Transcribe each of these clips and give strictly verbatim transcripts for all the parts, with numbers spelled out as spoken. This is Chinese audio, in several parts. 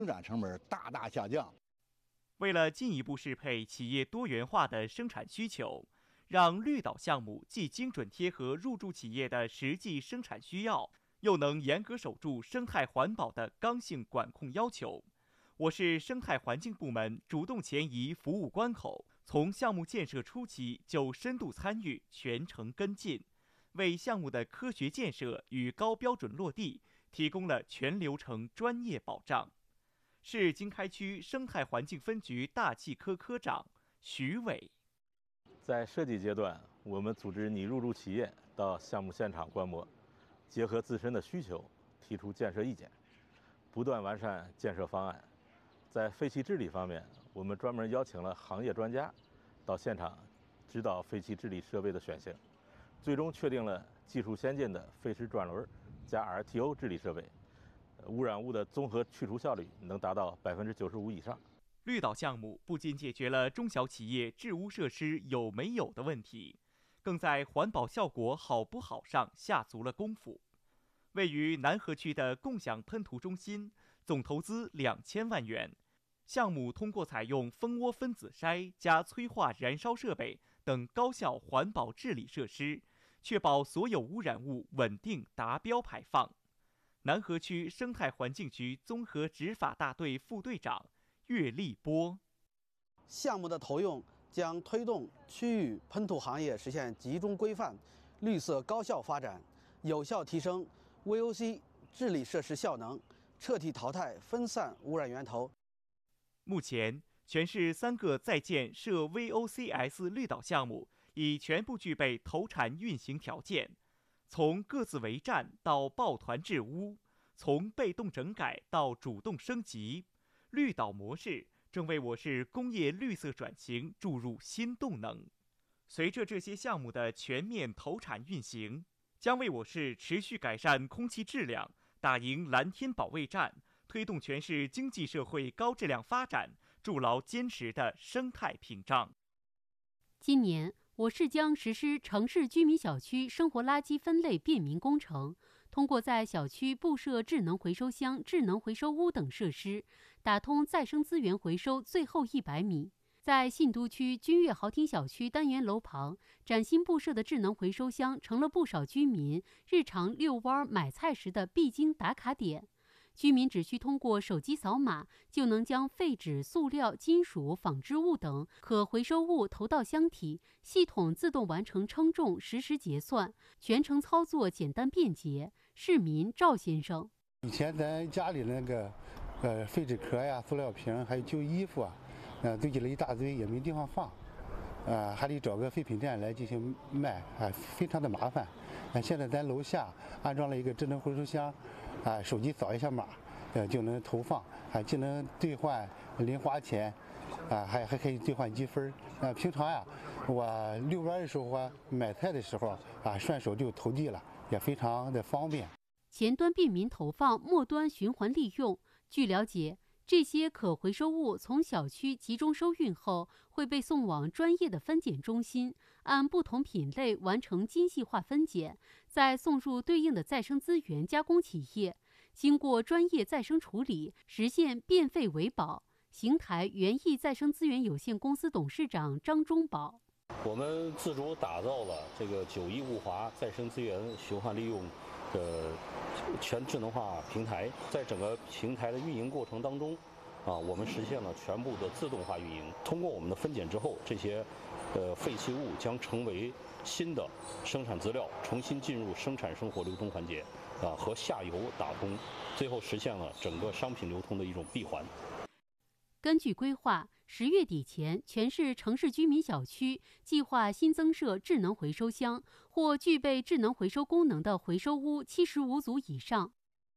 生产成本大大下降。 为了进一步适配企业多元化的生产需求，让绿岛项目既精准贴合入驻企业的实际生产需要，又能严格守住生态环保的刚性管控要求，我市生态环境部门主动前移服务关口，从项目建设初期就深度参与，全程跟进，为项目的科学建设与高标准落地提供了全流程专业保障。市经开区生态环境分局大气科科长徐伟， 在设计阶段，我们组织拟入驻企业到项目现场观摩，结合自身的需求提出建设意见，不断完善建设方案。在废气治理方面，我们专门邀请了行业专家到现场指导废气治理设备的选型，最终确定了技术先进的废石转轮加 R T O 治理设备，污染物的综合去除效率能达到百分之九十五以上。 绿岛项目不仅解决了中小企业治污设施有没有的问题，更在环保效果好不好上下足了功夫。位于南河区的共享喷涂中心，总投资两千万元，项目通过采用蜂窝分子筛加催化燃烧设备等高效环保治理设施，确保所有污染物稳定达标排放。南河区生态环境局综合执法大队副队长岳立波， 项目的投用将推动区域喷涂行业实现集中规范、绿色高效发展，有效提升 V O C 治理设施效能，彻底淘汰分散污染源头。 目前，全市三个在建设 V O C S 绿岛项目已全部具备投产运行条件。从各自为战到抱团治污，从被动整改到主动升级，绿岛模式正为我市工业绿色转型注入新动能。随着这些项目的全面投产运行，将为我市持续改善空气质量、打赢蓝天保卫战、推动全市经济社会高质量发展筑牢坚实的生态屏障。 今年，我市将实施城市居民小区生活垃圾分类便民工程，通过在小区布设智能回收箱、智能回收屋等设施，打通再生资源回收最后一百米。在信都区君悦豪庭小区单元楼旁，崭新布设的智能回收箱成了不少居民日常遛弯、买菜时的必经打卡点。居民只需通过手机扫码，就能将废纸、塑料、金属、纺织物等可回收物投到箱体，系统自动完成称重、实时结算，全程操作简单便捷。市民赵先生： 以前咱家里那个，呃，废纸壳呀、塑料瓶，还有旧衣服啊，呃，堆积了一大堆，也没地方放，呃，还得找个废品站来进行卖，啊，非常的麻烦。呃，现在咱楼下安装了一个智能回收箱。啊，手机扫一下码，呃，就能投放，啊，既能兑换零花钱，啊，还还可以兑换积分。啊，平常呀，我遛弯的时候啊，买菜的时候啊，顺手就投递了，也非常的方便。 前端便民投放，末端循环利用。据了解，这些可回收物从小区集中收运后，会被送往专业的分拣中心，按不同品类完成精细化分拣，再送入对应的再生资源加工企业，经过专业再生处理，实现变废为宝。邢台园艺再生资源有限公司董事长张忠宝： 我们自主打造了这个九一物华再生资源循环利用的全智能化平台，在整个平台的运营过程当中，啊，我们实现了全部的自动化运营。通过我们的分拣之后，这些呃废弃物将成为新的生产资料，重新进入生产生活流通环节，啊，和下游打通，最后实现了整个商品流通的一种闭环。 根据规划，十月底前，全市城市居民小区计划新增设智能回收箱或具备智能回收功能的回收屋七十五组以上。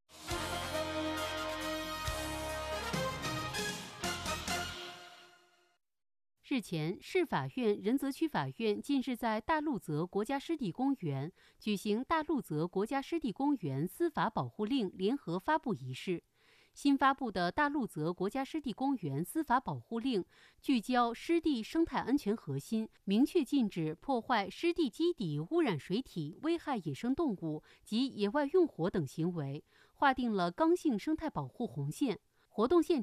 日前，市法院仁泽区法院近日在大陆泽国家湿地公园举行大陆泽国家湿地公园司法保护令联合发布仪式。新发布的大陆泽国家湿地公园司法保护令聚焦湿地生态安全核心，明确禁止破坏湿地基底、污染水体、危害野生动物及野外用火等行为，划定了刚性生态保护红线。 活动现